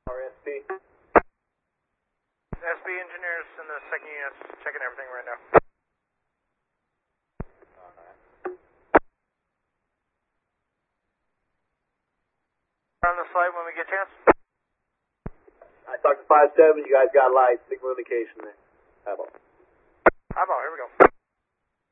RSP. SB engineers in the second unit checking everything right now. On the site when we get a chance. I talked to 5-7, you guys got light, signal indication there. Eyeball. Eyeball, here we go.